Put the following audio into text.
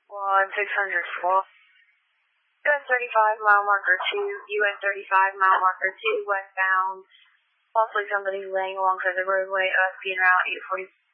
1 600 full. US 35 mile marker 2, US 35 mile marker 2 westbound. Possibly somebody laying alongside the roadway, speed around 840.